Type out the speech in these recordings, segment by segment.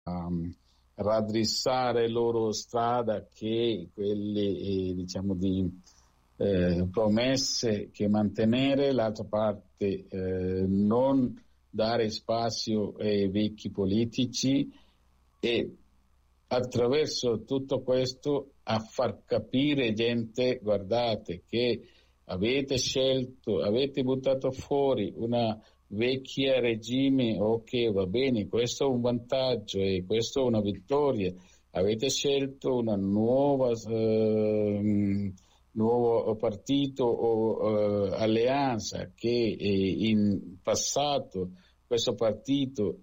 raddrizzare loro strada che quelle diciamo di promesse che mantenere, l'altra parte non dare spazio ai vecchi politici e attraverso tutto questo a far capire gente, guardate che avete scelto, avete buttato fuori una vecchia regime, ok, va bene, questo è un vantaggio e questo è una vittoria, avete scelto una nuova nuovo partito o alleanza che in passato questo partito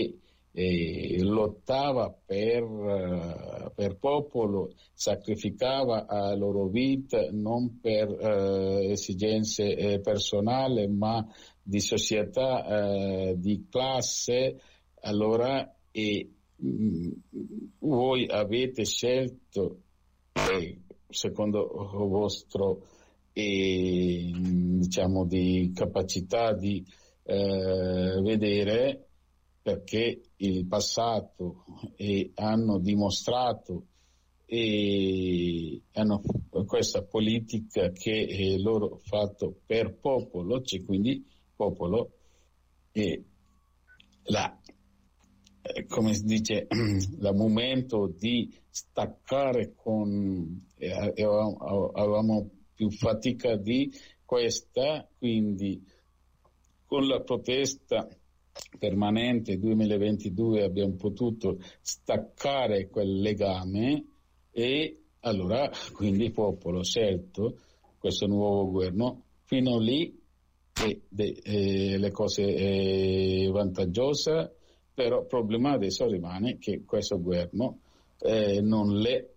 lottava per popolo, sacrificava la loro vita non per esigenze personali ma di società, di classe, allora voi avete scelto secondo vostro diciamo di capacità di vedere, perché il passato hanno dimostrato e hanno questa politica che loro fatto per popolo, c'è quindi popolo e come si dice, il momento di staccare avevamo più fatica di questa, quindi con la protesta permanente 2022 abbiamo potuto staccare quel legame e allora quindi il popolo ha scelto questo nuovo governo. Fino lì le cose vantaggiose, però il problema adesso rimane che questo governo non le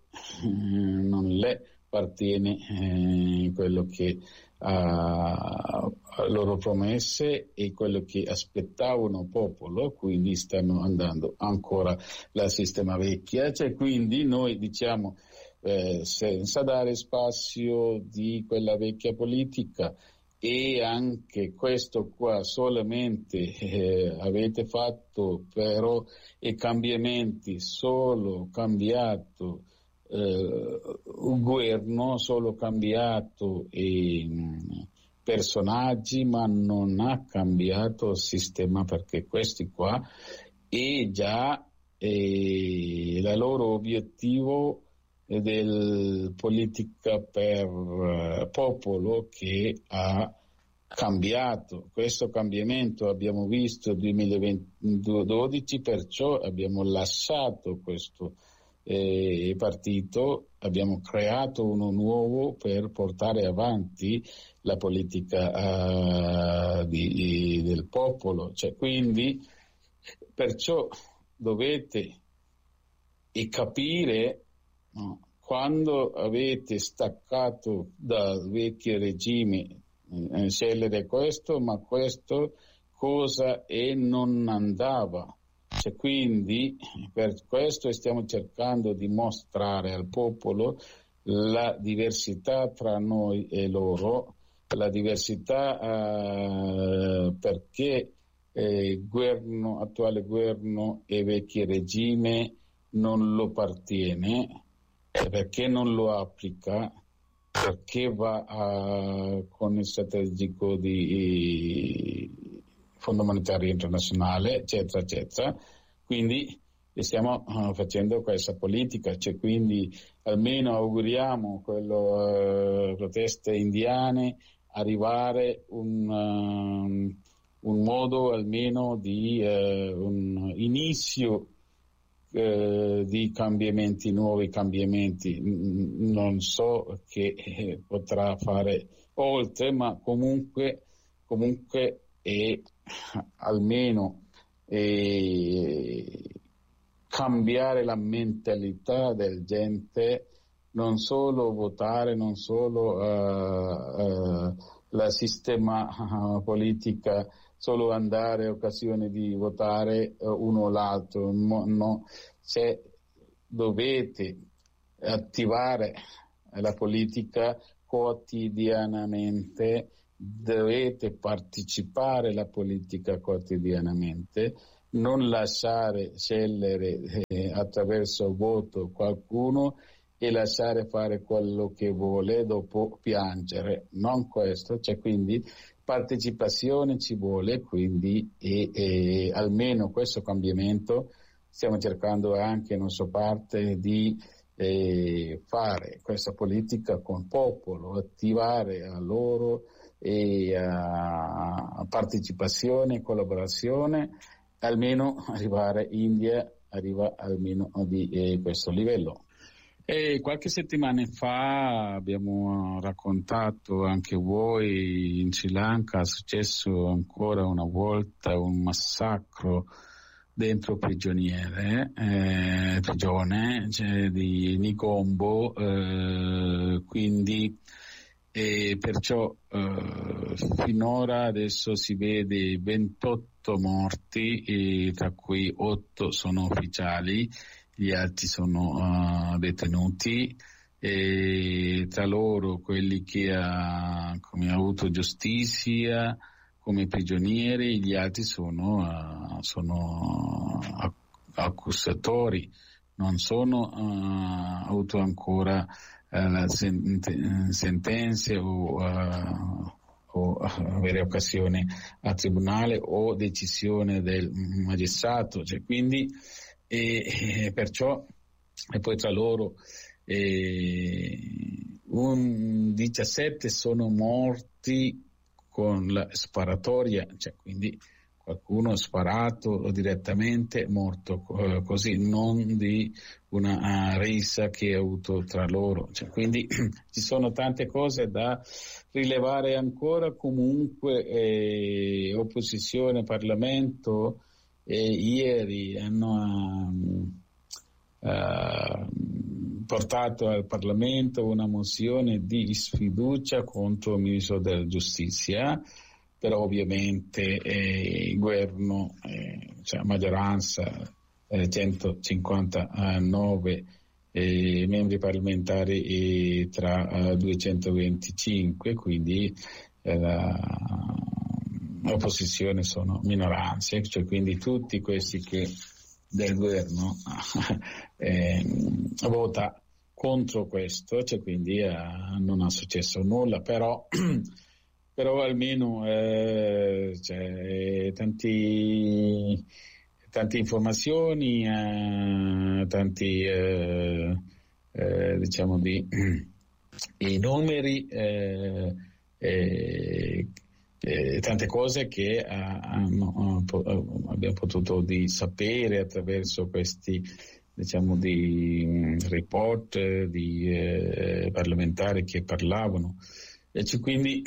appartiene quello che a loro promesse e quello che aspettavano il popolo, quindi stanno andando ancora la sistema vecchia, cioè quindi noi diciamo senza dare spazio di quella vecchia politica e anche questo qua solamente avete fatto però i cambiamenti solo cambiato un governo solo cambiato personaggi ma non ha cambiato il sistema, perché questi qua è già il loro obiettivo del politica per popolo che ha cambiato. Questo cambiamento abbiamo visto nel 2012, perciò abbiamo lasciato questo partito, abbiamo creato uno nuovo per portare avanti la politica del popolo, cioè quindi perciò dovete capire, no, quando avete staccato dal vecchio regime scegliere questo, ma questo cosa non andava. Cioè, quindi per questo stiamo cercando di mostrare al popolo la diversità tra noi e loro, la diversità perché attuale governo e vecchio regime non lo appartiene, perché non lo applica, perché va con il strategico di Fondo Monetario Internazionale, eccetera, eccetera. Quindi stiamo facendo questa politica, cioè quindi almeno auguriamo proteste indiane arrivare un modo almeno di un inizio di cambiamenti, nuovi cambiamenti. Non so che potrà fare oltre, ma comunque almeno cambiare la mentalità del gente, non solo votare, non solo la sistema politica, solo andare a occasione di votare uno o l'altro, no, se dovete attivare la politica quotidianamente, dovete partecipare alla politica quotidianamente, non lasciare scegliere attraverso il voto qualcuno e lasciare fare quello che vuole, dopo piangere, non questo, cioè quindi partecipazione ci vuole, quindi e almeno questo cambiamento stiamo cercando anche nostra parte di fare questa politica con il popolo, attivare a loro a partecipazione e collaborazione, almeno arrivare India arriva almeno di questo livello. E qualche settimana fa abbiamo raccontato anche voi in Sri Lanka è successo ancora una volta un massacro dentro prigione, cioè di Nigombo, quindi perciò finora adesso si vede 28 morti, tra cui 8 sono ufficiali, gli altri sono detenuti, e tra loro quelli che come ha avuto giustizia come prigionieri, gli altri sono accusatori, non sono avuto ancora la sentenze o avere occasione a tribunale o decisione del magistrato, cioè quindi perciò, e poi tra loro un 17 sono morti con la sparatoria, cioè quindi qualcuno ha sparato direttamente, morto così, non di una rissa che ha avuto tra loro, cioè, quindi ci sono tante cose da rilevare ancora. Comunque opposizione, Parlamento ieri hanno portato al Parlamento una mozione di sfiducia contro il Ministro della Giustizia, però ovviamente il governo, cioè maggioranza, 159 membri parlamentari tra 225, quindi l'opposizione sono minoranze, cioè quindi tutti questi che del governo vota contro questo, cioè quindi non è successo nulla, però almeno c'è tante informazioni, tanti diciamo i numeri, tante cose che abbiamo potuto sapere attraverso questi diciamo di report di parlamentari che parlavano, e quindi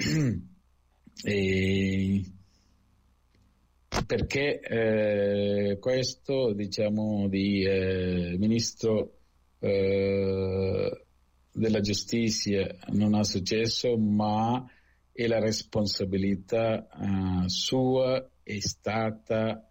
perché questo diciamo di ministro della giustizia non ha successo, ma e la responsabilità sua è stata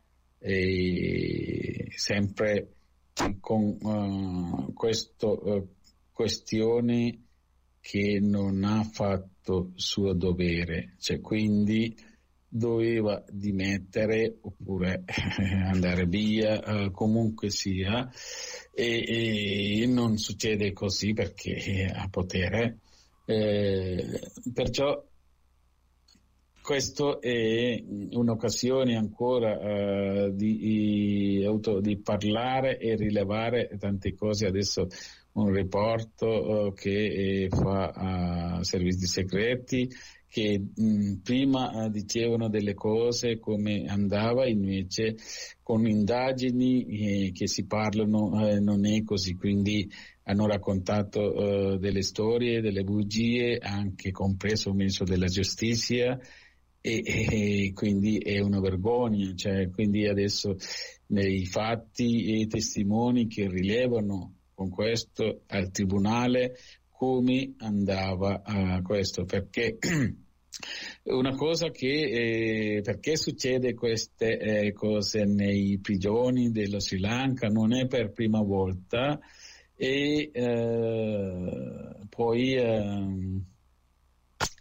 sempre con questa questione che non ha fatto il suo dovere, cioè quindi doveva dimettere oppure andare via, comunque sia, e non succede così perché ha potere, perciò questo è un'occasione ancora di parlare e rilevare tante cose. Adesso un report che fa servizi segreti che prima dicevano delle cose come andava, invece con indagini che si parlano non è così, quindi hanno raccontato delle storie, delle bugie, anche compreso il ministro della giustizia, e quindi è una vergogna, cioè, quindi adesso nei fatti e i testimoni che rilevano con questo al tribunale come andava questo, perché una cosa che perché succede queste cose nei prigioni dello Sri Lanka non è per prima volta, e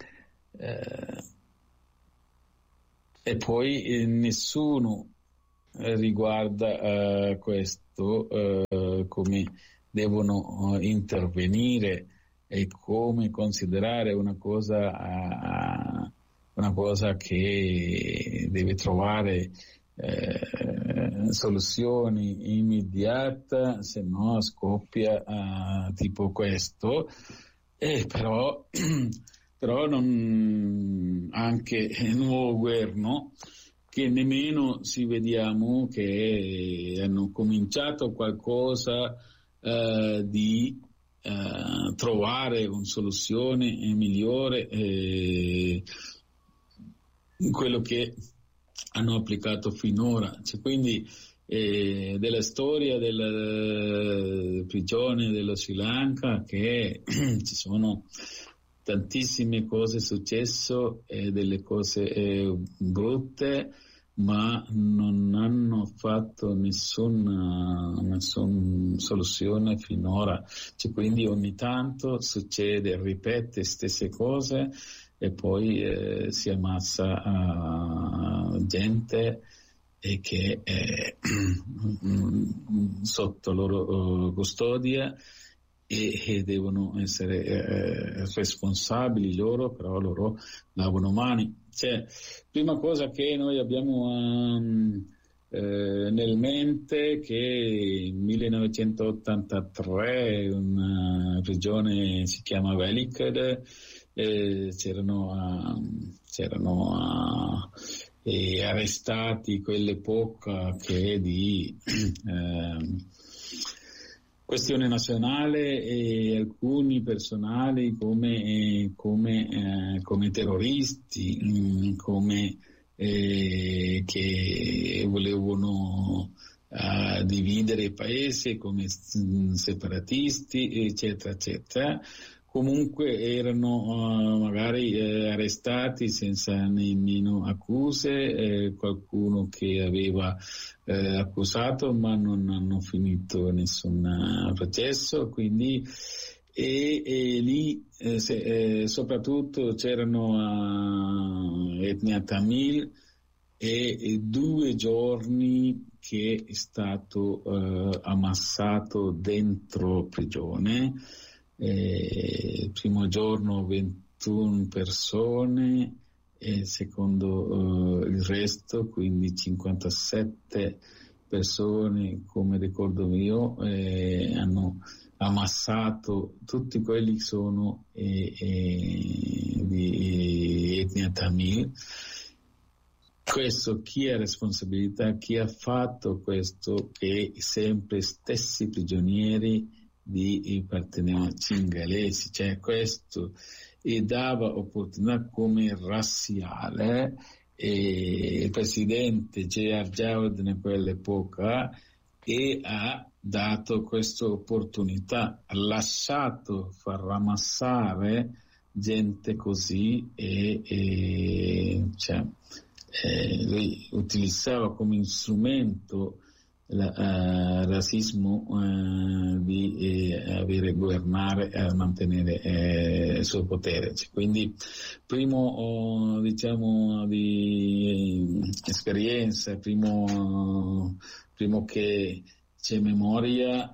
poi nessuno riguarda questo, come devono intervenire e come considerare una cosa che deve trovare soluzioni immediate, se no scoppia tipo questo. Però non, anche il nuovo governo, che nemmeno si vediamo che hanno cominciato qualcosa di trovare una soluzione migliore quello che hanno applicato finora. Quindi della storia della prigione dello Sri Lanka, che ci sono tantissime cose successe, delle cose brutte, ma non hanno fatto nessuna soluzione finora. Quindi ogni tanto succede, ripete stesse cose e poi si ammazza gente e che è sotto loro custodia e devono essere responsabili loro, però loro lavano mani. Prima cosa che noi abbiamo nel mente, che nel 1983 una prigione si chiama Velikad, c'erano arrestati quell'epoca che è di questione nazionale, e alcuni personali come terroristi, che volevano dividere il paese, come separatisti, eccetera, eccetera. Comunque erano magari arrestati senza nemmeno accuse, qualcuno che aveva accusato, ma non hanno finito nessun processo. Quindi lì soprattutto c'erano etnia Tamil, e 2 giorni che è stato ammassato dentro prigione. Il primo giorno 21 persone, e il secondo il resto, quindi 57 persone, come ricordo io, hanno ammassato tutti quelli che sono di etnia Tamil. Questo, chi ha responsabilità, chi ha fatto questo? Che sempre stessi prigionieri di appartenevano cingalesi, questo, e dava opportunità come razziale. E il presidente J.R. Jawad in quell'epoca ha dato questa opportunità, ha lasciato far ammassare gente così, lui utilizzava come strumento il razzismo di governare e mantenere il suo potere. Quindi primo di esperienza, primo che c'è memoria,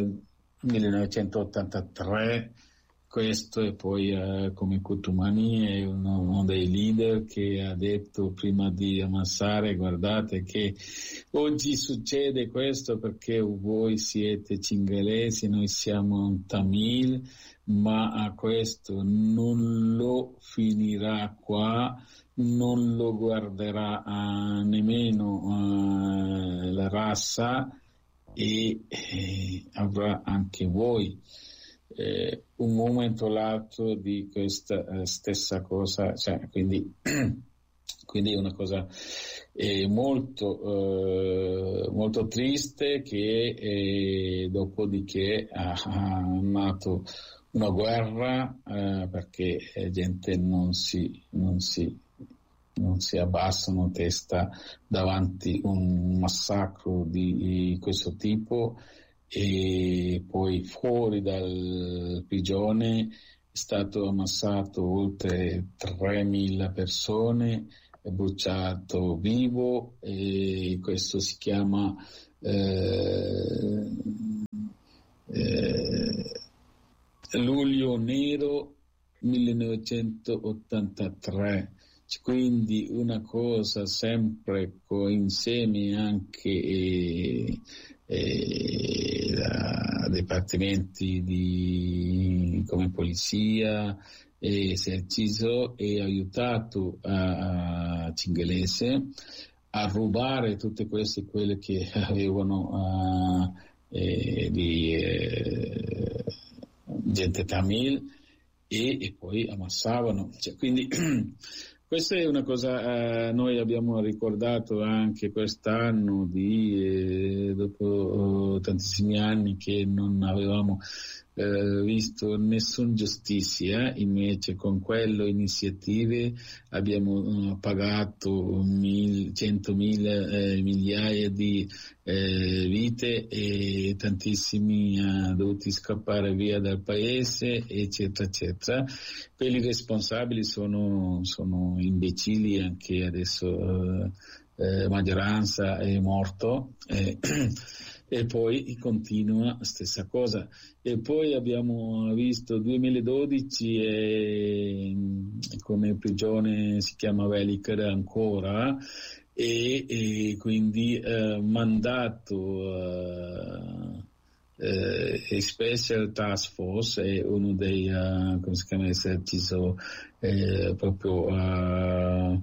1983. Questo, e poi come Kutumani è uno dei leader che ha detto prima di ammassare: guardate che oggi succede questo perché voi siete cingalesi, noi siamo Tamil, ma questo non lo finirà qua, non lo guarderà nemmeno la razza, e avrà anche voi un momento lato di questa stessa cosa, quindi è una cosa molto triste, che dopodiché ha nato una guerra, perché gente non si abbassano testa davanti a un massacro di questo tipo. E poi fuori dal prigione è stato ammassato oltre 3.000 persone, bruciato vivo, e questo si chiama Luglio Nero 1983. Quindi una cosa sempre insieme anche da dipartimenti come polizia e esercito, e aiutato a Cingalese a rubare tutte queste, quelle che avevano di gente Tamil, e poi ammassavano. Quindi questa è una cosa, noi abbiamo ricordato anche quest'anno, dopo tantissimi anni che non avevamo visto nessuna giustizia, invece con quelle iniziative abbiamo pagato 100.000 migliaia di vite, e tantissimi dovuti scappare via dal paese, eccetera, eccetera. Quelli responsabili sono imbecilli, anche adesso maggioranza è morto, e poi continua stessa cosa. E poi abbiamo visto 2012 come prigione si chiama Velikar ancora, e quindi mandato Special Task Force è uno dei come si chiama, esercito proprio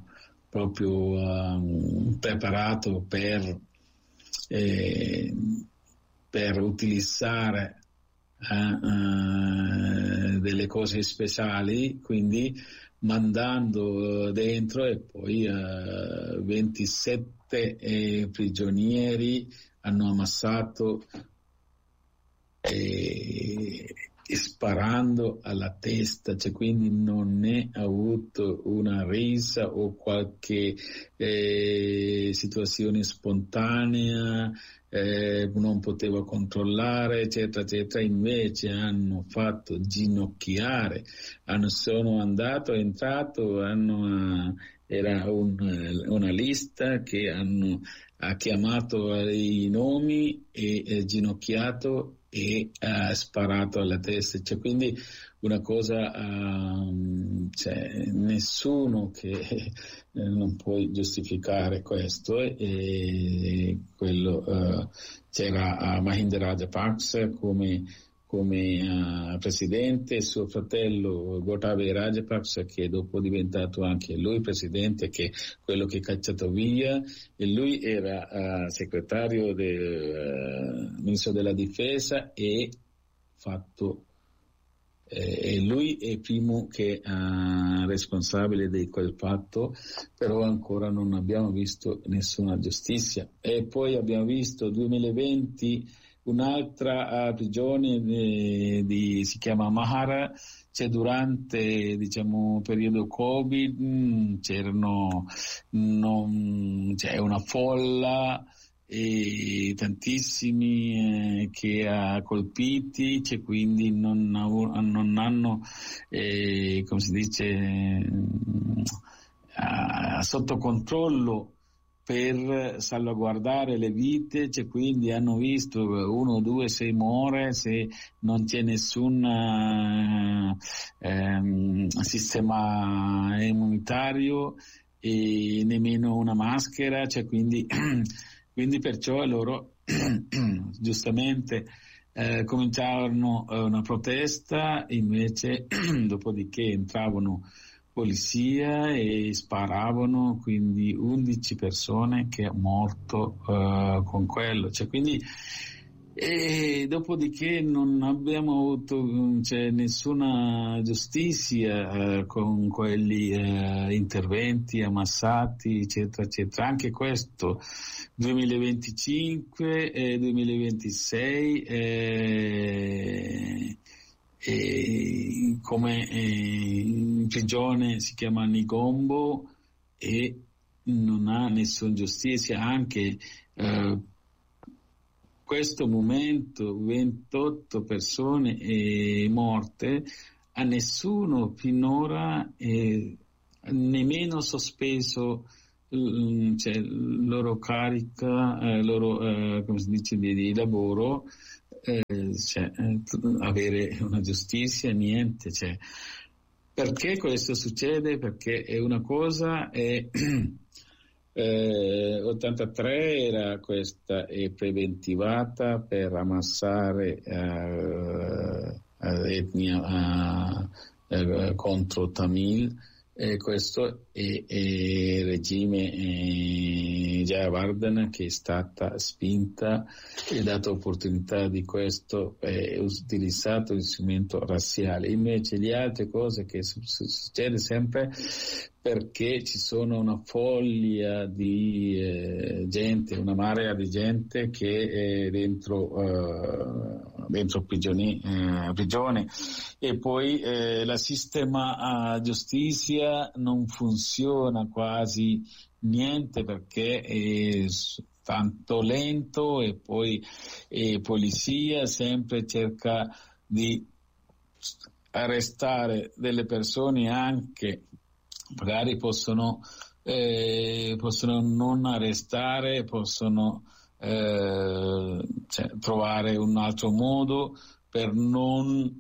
preparato per utilizzare delle cose speciali, quindi mandando dentro, e poi 27 prigionieri hanno ammassato e sparando alla testa, quindi non è avuto una risa o qualche situazione spontanea, non poteva controllare, eccetera, eccetera. Invece hanno fatto ginocchiare, era una lista che ha chiamato i nomi e ginocchiato e ha sparato alla testa, quindi una cosa, nessuno che non può giustificare questo, e quello c'era Mahinda Rajapaksa come presidente, suo fratello Gotabaya Rajapaksa, che dopo è diventato anche lui presidente, che è quello che è cacciato via, e lui era segretario del ministro della difesa, e lui è il primo che responsabile di quel fatto, però ancora non abbiamo visto nessuna giustizia. E poi abbiamo visto 2020 un'altra prigione si chiama Mahara, durante periodo Covid c'è una folla e tantissimi che ha colpiti, quindi non hanno come si dice sotto controllo per salvaguardare le vite, quindi hanno visto 1, 2, 6 muore se non c'è nessun sistema immunitario e nemmeno una maschera, quindi perciò loro giustamente cominciarono una protesta, invece dopodiché entravano polizia e sparavano, quindi 11 persone che hanno morto con quello, quindi e dopodiché non abbiamo avuto nessuna giustizia con quelli interventi ammassati, eccetera, eccetera. Anche questo 2025 e 2026 come in prigione si chiama Nigombo, e non ha nessuna giustizia. Anche questo momento 28 persone morte, a nessuno finora nemmeno sospeso cioè, loro carica, come si dice, di lavoro, cioè, avere una giustizia, niente. Cioè. Perché questo succede? Perché è una cosa, 83 era questa preventivata per ammassare etnia contro Tamil, questo è regime Jayawardena, che è stata spinta e data opportunità di questo, utilizzato il strumento razziale. Invece le altre cose che succede sempre perché ci sono una foglia di gente, una marea di gente che è dentro prigione, e poi la sistema giustizia non funziona quasi niente perché è tanto lento, e poi polizia sempre cerca di arrestare delle persone, anche magari possono non arrestare, possono trovare un altro modo per non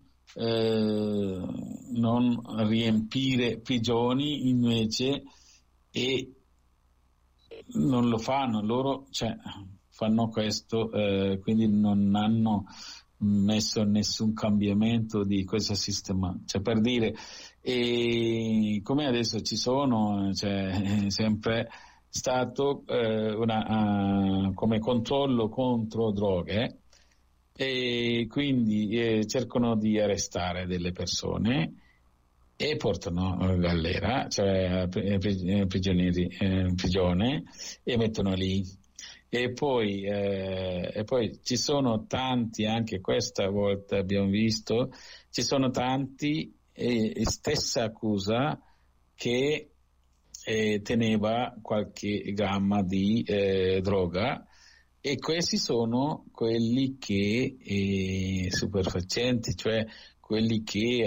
riempire prigioni, invece, e non lo fanno loro, fanno questo, quindi non hanno messo nessun cambiamento di questo sistema. Per dire, e come adesso ci sono, è sempre stato come controllo contro droghe, e quindi cercano di arrestare delle persone e portano a galera, prigionieri in prigione, e mettono lì. E poi ci sono tanti, anche questa volta abbiamo visto, ci sono tanti, stessa accusa, che teneva qualche gramma di droga, e questi sono quelli che superfacenti, cioè quelli che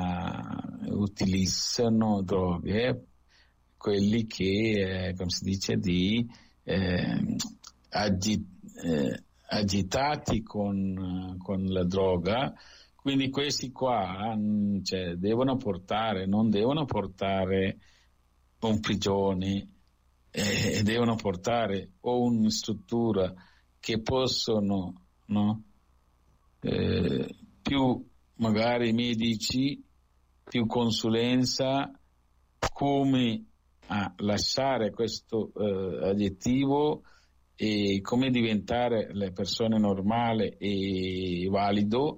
utilizzano droghe, quelli che, come si dice, agitati con la droga. Quindi questi qua non devono portare un prigione, devono portare o una struttura che possono, più magari medici, più consulenza, come lasciare questo aggettivo e come diventare le persone normali e valido,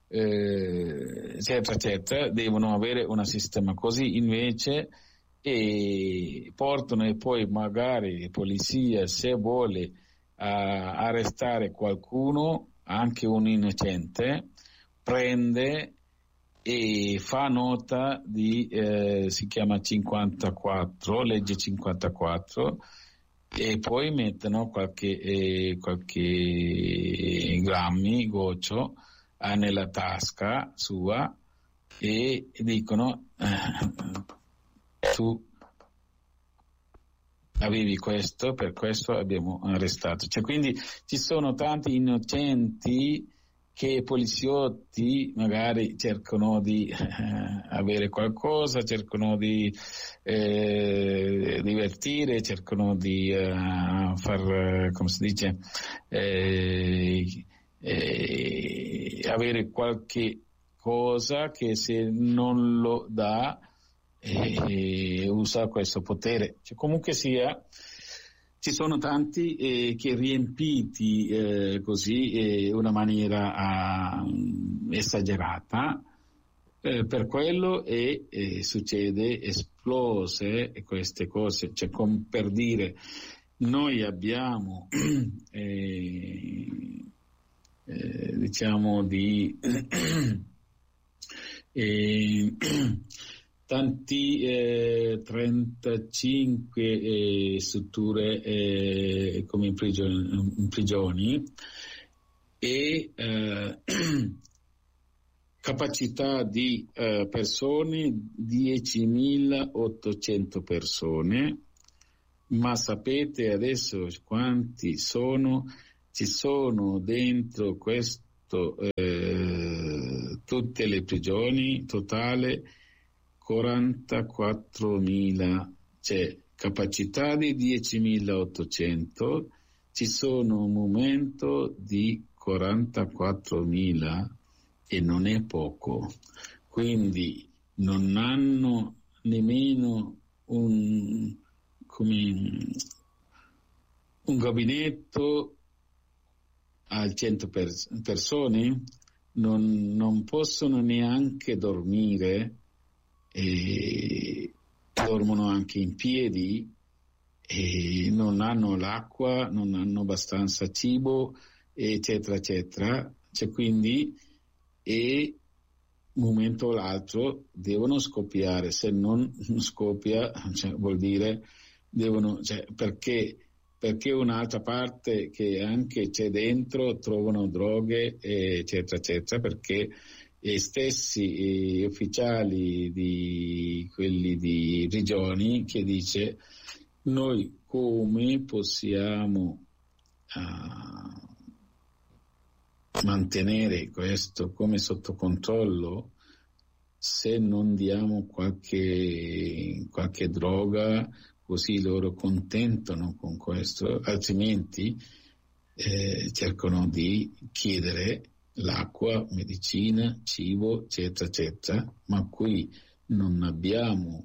eccetera, devono avere un sistema così. Invece portano, e poi magari polizia, se vuole arrestare qualcuno, anche un innocente, prende e fa nota di si chiama 54, legge 54, e poi mettono qualche grammi, goccio, nella tasca sua, e dicono tu avevi questo, per questo abbiamo arrestato. Quindi ci sono tanti innocenti che poliziotti magari cercano di avere qualcosa, cercano di divertire, cercano di far, come si dice, avere qualche cosa che, se non lo dà, usa questo potere. Comunque sia, ci sono tanti che riempiti così una maniera esagerata, per quello, e succede, esplose queste cose. Per dire, noi abbiamo diciamo di tanti 35 strutture come in prigioni, e capacità di persone 10.800 persone, ma sapete adesso quanti ci sono dentro questo, tutte le prigioni, totale 44.000, c'è capacità di 10.800, ci sono un momento di 44.000 e non è poco, quindi non hanno nemmeno un gabinetto al 100 persone, non possono neanche dormire, e dormono anche in piedi, e non hanno l'acqua, non hanno abbastanza cibo, eccetera eccetera. Cioè, quindi un momento o l'altro devono scoppiare, se non scoppia, cioè, vuol dire devono, cioè, perché un'altra parte che anche c'è dentro trovano droghe, eccetera eccetera, perché gli stessi ufficiali di quelli di prigioni che dice: noi come possiamo mantenere questo come sotto controllo se non diamo qualche droga, così loro contentano con questo, altrimenti cercano di chiedere l'acqua, medicina, cibo, eccetera eccetera, ma qui non abbiamo,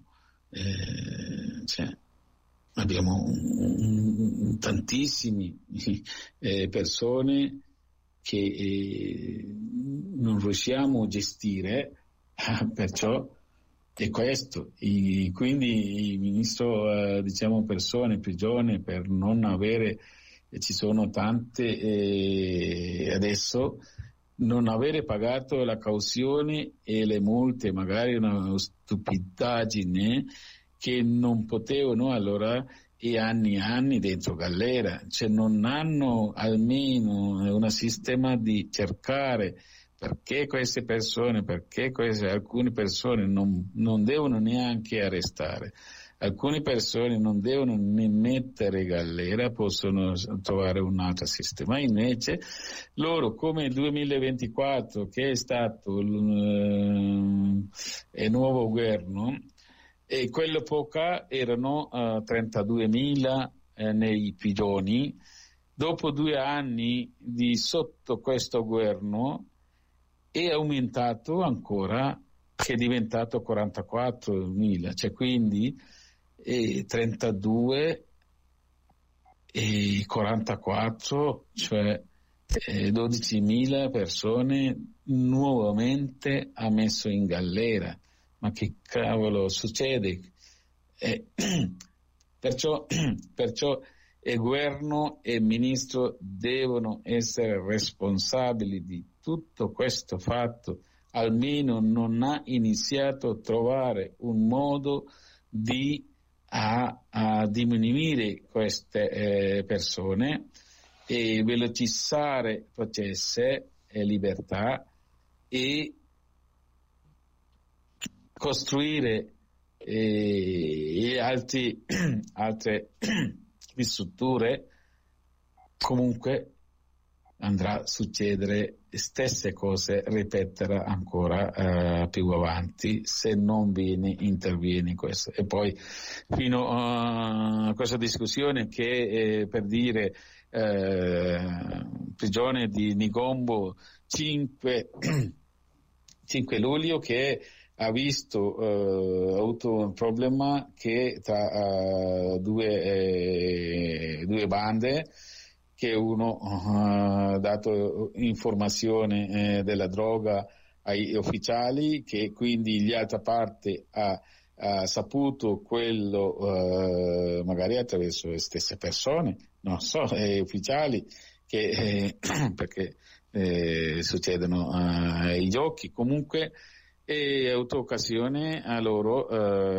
abbiamo tantissime persone che non riusciamo a gestire, perciò è questo. Quindi il ministro, diciamo, persone, prigione, per non avere, ci sono tante adesso, non avere pagato la cauzione e le multe, magari una stupidaggine che non potevano, allora, e anni dentro galera, cioè non hanno almeno un sistema di cercare perché alcune persone non devono neanche arrestare, alcune persone non devono né mettere galera, possono trovare un altro sistema. Invece loro, come il 2024, che è stato il nuovo governo, e quell'epoca erano 32.000 nei prigioni. Dopo 2 anni di sotto questo governo è aumentato ancora, che è diventato 44.000, cioè quindi 32 e 44, cioè 12.000 persone nuovamente ha messo in galera. Ma che cavolo succede? Perciò il governo e il ministro devono essere responsabili di tutto questo fatto. Almeno non ha iniziato a trovare un modo di a diminuire queste persone e velocizzare processi e libertà e costruire altre strutture. Comunque andrà a succedere stesse cose, ripeterà ancora più avanti se non interviene questo. E poi fino a questa discussione che per dire prigione di Nigombo 5 luglio, che ha avuto un problema che tra due bande, che uno ha dato informazione della droga ai ufficiali, che quindi l'altra parte ha saputo quello magari attraverso le stesse persone, non so, ufficiali, che perché succedono ai giochi. Comunque ha avuto occasione a loro,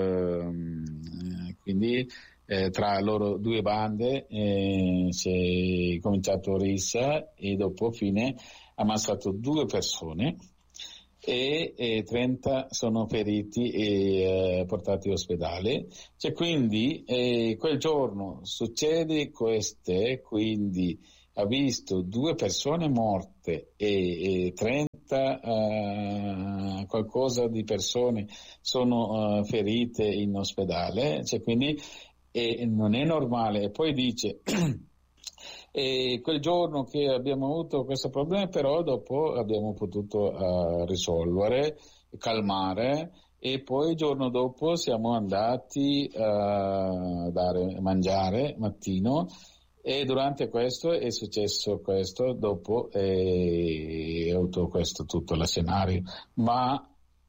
quindi tra loro due bande c'è cominciato rissa e dopo fine ha ammazzato 2 persone e 30 sono feriti e portati all'ospedale. Cioè, quindi quel giorno succede questo, quindi ha visto 2 persone morte e 30 qualcosa di persone sono ferite in ospedale, cioè, quindi non è normale. E poi dice e quel giorno che abbiamo avuto questo problema, però dopo abbiamo potuto risolvere, calmare, e poi il giorno dopo siamo andati a dare mangiare mattino, e durante questo è successo questo, dopo è avuto questo tutto lo scenario. Ma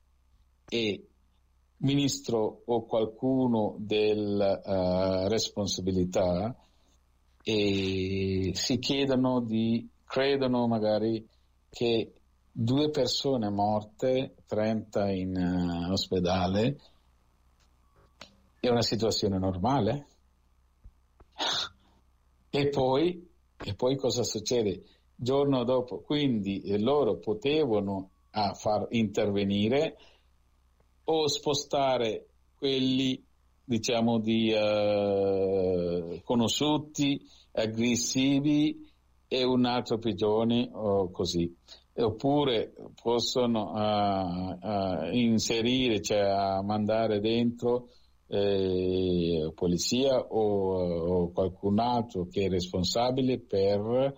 ministro o qualcuno della responsabilità si credono magari che 2 persone morte, 30 in ospedale, è una situazione normale? E poi cosa succede? Giorno dopo, quindi loro potevano far intervenire o spostare quelli, diciamo, di conosciuti, aggressivi, e un altro prigione o così. Oppure possono inserire, cioè mandare dentro polizia o qualcun altro che è responsabile per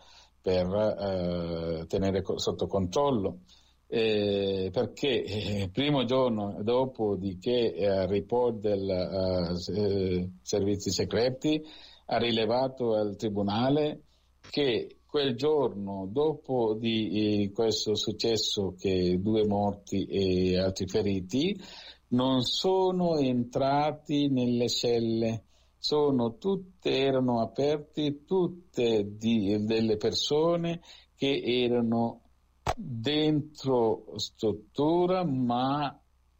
tenere sotto controllo. Perché il primo giorno dopo di che il report del servizi segreti ha rilevato al tribunale che quel giorno dopo di questo successo, che 2 morti e altri feriti, non sono entrati nelle celle, erano aperte tutte delle persone che erano dentro struttura, ma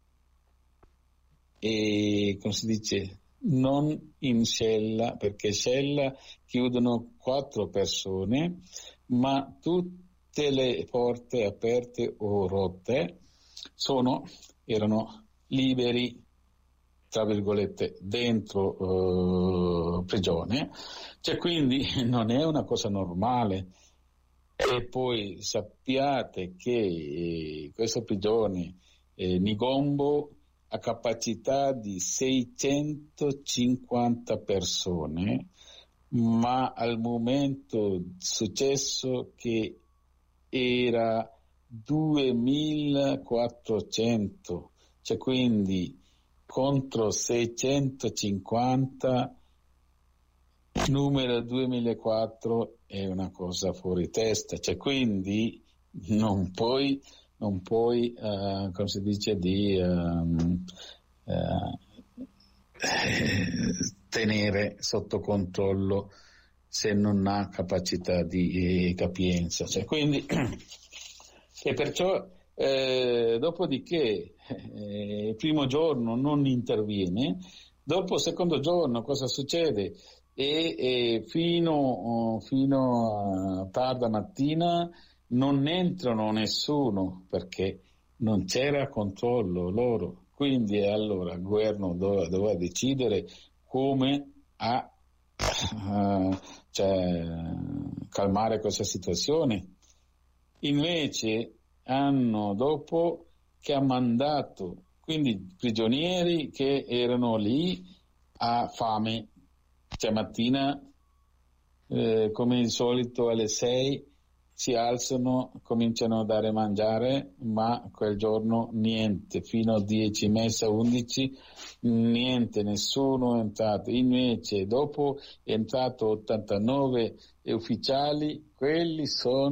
come si dice, non in cella, perché cella chiudono 4 persone, ma tutte le porte aperte o rotte erano liberi, tra virgolette, dentro prigione. Cioè, quindi non è una cosa normale. E poi sappiate che questa prigione Nigombo ha capacità di 650 persone, ma al momento successo che era 2400, cioè, quindi contro 650, numero 2004 è una cosa fuori testa, cioè, quindi non puoi come si dice, tenere sotto controllo se non ha capacità di capienza, cioè, quindi e perciò dopodiché il primo giorno non interviene, dopo il secondo giorno cosa succede? E fino a tarda mattina non entrano nessuno, perché non c'era controllo loro. Quindi allora il governo doveva decidere come cioè, calmare questa situazione. Invece dopo che ha mandato quindi prigionieri che erano lì a fame, cioè mattina come di solito alle 6 si alzano, cominciano a dare mangiare, ma quel giorno niente, fino a 10, messa 11, niente, nessuno è entrato. Invece dopo è entrato 89 ufficiali, quelli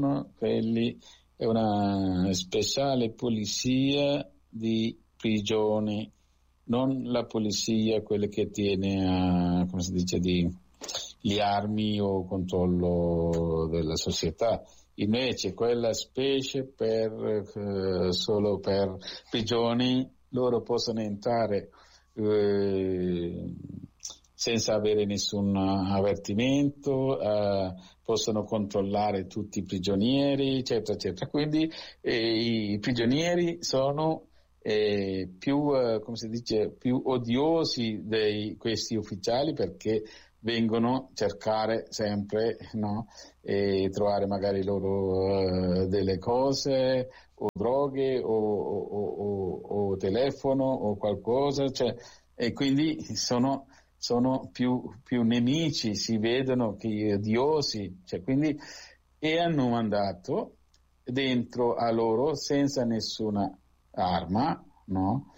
è una speciale polizia di prigioni, non la polizia, quella che tiene come si dice, gli armi o controllo della società. Invece quella specie solo per prigioni, loro possono entrare senza avere nessun avvertimento, possono controllare tutti i prigionieri, eccetera, eccetera. Quindi i prigionieri sono più, come si dice, più odiosi di questi ufficiali, perché vengono a cercare sempre, no? Trovare magari loro delle cose o droghe o telefono o qualcosa, cioè, e quindi sono più nemici, si vedono che odiosi, cioè, quindi, e hanno mandato dentro a loro senza nessuna arma, no?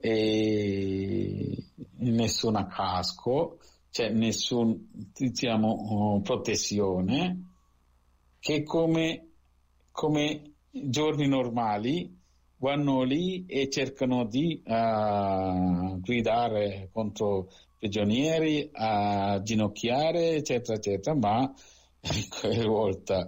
E nessuna casco, cioè nessun, diciamo, protezione, che come giorni normali vanno lì e cercano di gridare contro prigionieri, a ginocchiare, eccetera, eccetera, ma quella volta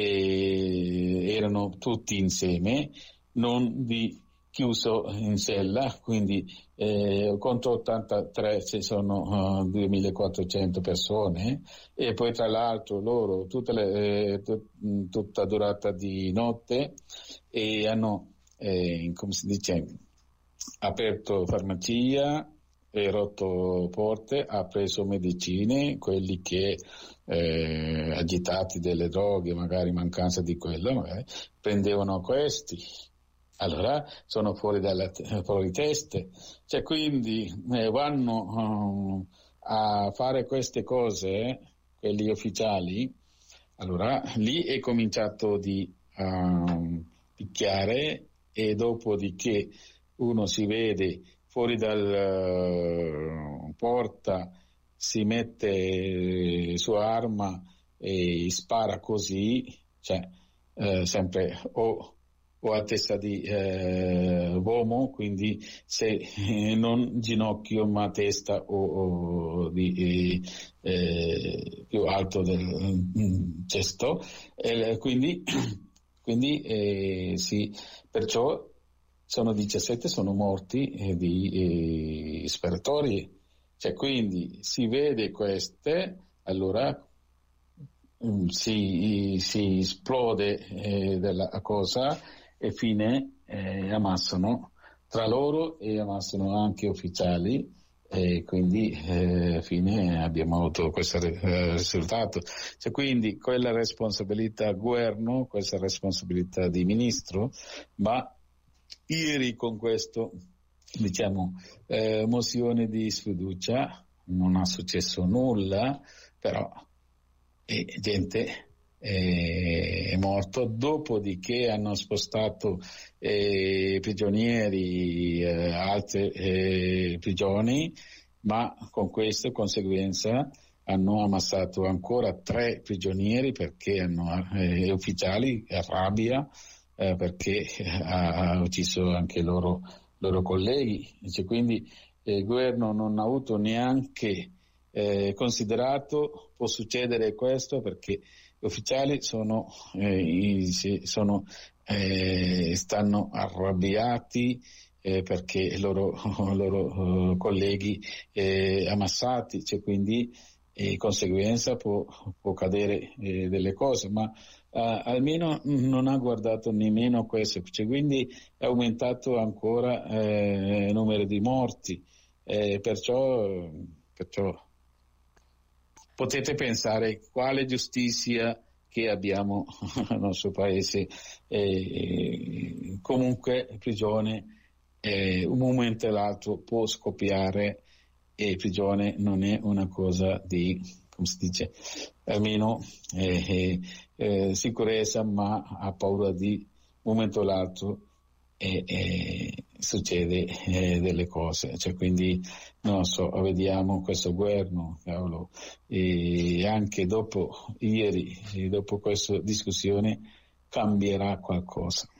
erano tutti insieme, non chiuso in cella, quindi contro 83 ci sono 2400 persone, e poi tra l'altro loro tutta durata di notte, e hanno come si dice, aperto farmacia e rotto porte, ha preso medicine, quelli che agitati delle droghe, magari mancanza di quello, magari prendevano questi, allora sono fuori teste, cioè, quindi vanno a fare queste cose, quelli ufficiali. Allora lì è cominciato di picchiare, e dopodiché uno si vede fuori dal porta, si mette sua arma e spara così, cioè sempre o a testa di uomo, quindi se non ginocchio ma testa o di più alto del cesto, quindi sì, perciò sono 17 sono morti di speratorie, cioè, quindi si vede queste, allora si esplode della cosa, e fine ammassano tra loro e ammassano anche ufficiali, e quindi fine abbiamo avuto questo risultato. Cioè, quindi quella responsabilità governo, questa responsabilità di ministro, ma ieri con questo, diciamo, mozione di sfiducia non è successo nulla, però gente è morto, dopodiché hanno spostato prigionieri altre prigioni, ma con questa conseguenza hanno ammazzato ancora 3 prigionieri, perché ufficiali a rabbia, perché ha ucciso anche loro colleghi, cioè, quindi il governo non ha avuto neanche considerato può succedere questo, perché gli ufficiali stanno stanno arrabbiati perché i loro colleghi ammassati, cioè, quindi conseguenza può cadere delle cose, ma almeno non ha guardato nemmeno questo, cioè, quindi è aumentato ancora il numero di morti, perciò potete pensare quale giustizia che abbiamo nel nostro paese. Comunque prigione un momento e l'altro può scoppiare, e prigione non è una cosa di, come si dice, almeno sicurezza, ma ha paura di un momento o l'altro succede delle cose, cioè, quindi non so, vediamo questo governo, cavolo, e anche dopo ieri, dopo questa discussione, cambierà qualcosa.